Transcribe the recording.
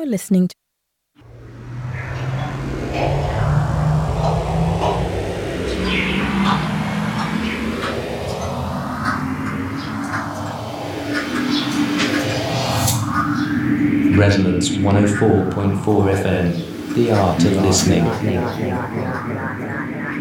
are listening to Resonance 104.4 FM, The Art of Listening.